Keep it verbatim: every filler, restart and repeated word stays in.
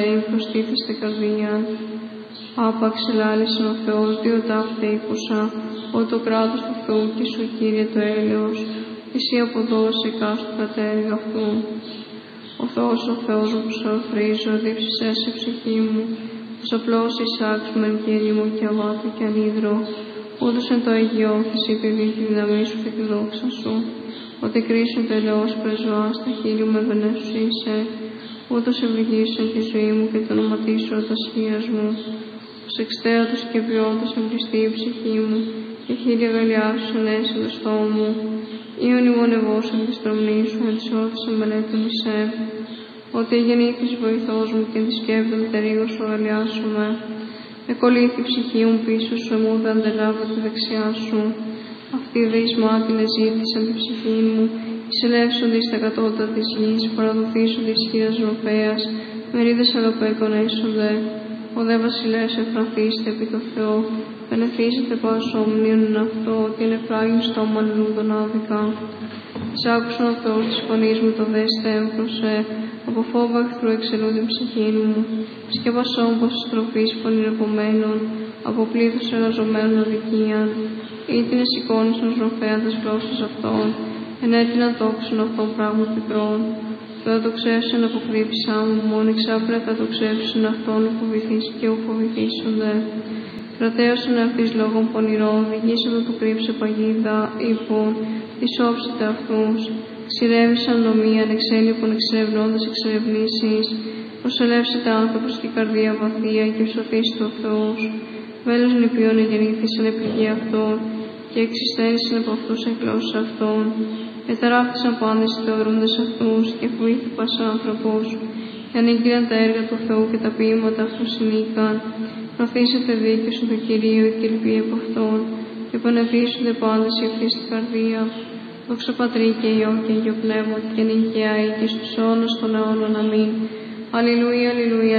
Ισραήλ προστίθεστε καρδία. Άπαξ ελάλησεν ο Θεός, δύο ταύτε ήκουσα, ότι το κράτος του Θεού και σου Κύριε το έλεος, εσύ αποδώσε κάστου κατέργα αυτού. Ο Θεός, ο Θεός μου που σε αφρίζω, δίψησέ σε ψυχή μου, πως απλώς εισάξμεν και έρημο και αβάτο και ανίδρο, ούτως εν το αγιώθηση επειδή τη δύναμή σου και τη δόξα σου, ότι κρίσουν τελεώς πρεζωά στα χείλη μου ευενέσουσαι, ούτως ευλογήσεν τη ζωή μου και το ονοματίσω ορτασίας μου, πως εξτέατος και βιώτος εμπριστεί η ψυχή μου, και χείλη αγαλιάσου ενέσει το στόμα μου, Ιων ημωνευώσαν τη στρομνή σου, εν της όρθης εμπελέτων εισέ, ότι γεννήθης βοηθός μου και τη σκέπτον τερίγω σου αγαλιάσουμε. Με κολλήθη η ψυχή μου πίσω σου, εμού δεν αντελάβω τη δεξιά σου. Αυτή δε εις μάτιν εζήτησαν τη ψυχή μου, εισελεύσονται εις τα κατώτατα της γης, παραδοθήσονται εις χείρας Ροφέας, μερίδες αλοπαίκων έσονται. Ο δε βασιλεύς εφρανθήστε επί το Θεό, πενεθήσετε πάσο ομνίων εν αυτό, ότι είναι φράγιν στόμα λούδων άδικα. Εισάκουσαν ο Θεός της φωνής μου, το δε στέμπρωσε, από φόβο εχθρού εξελούν την ψυχή μου. Σκεπασόν πως στροφής πονηρεπομένων, από πλήθος εργαζομένων αδικίαν, ή την εσηκώνησαν Ροφέα τας γλώσσας αυτών, ενέτειναν τόξον αυτών πράγμα πικρών. Θεό το ξέφυσαν αποκρύψα μου, μόνο εξάπρακα το ξέφυσαν αυτών και ουφοβηθήσονται. Κρατέωσαν αυτής λόγων πονηρών, οδηγήσαν το κρύψε παγίδα, είπων, εισόψετε αυτούς. Ξηρεύησαν νομίαν, εξέλιπων εξερευνώντας εξερευνήσεις. Προσελεύσετε άνθρωπος και καρδία βαθία και ψωθήστε ο Θεός. Βέλος νηπιών εγεννήθησαν επιγή αυτών και εξιστένησαν από αυτούς εν γλώσσα αυτών. Εταράφτησαν πάντες οι θεωρούντες αυτούς και φοβήθη πας άνθρωπος. Και ανήγγυλαν τα έργα του Θεού και τα ποίηματα αυτού συνήκαν. Προθήσετε δίκαιο σου το Κυρίο και ελπί από αυτόν. Και πανεβήσονται πάντες οι αυτοί στην καρδία. Δόξα Πατρί και Υιό και Αγιο Πνεύμα και νυν και αεί και στους αιώνας των αιώνων. Αμήν. Αλληλούια, αλληλούια.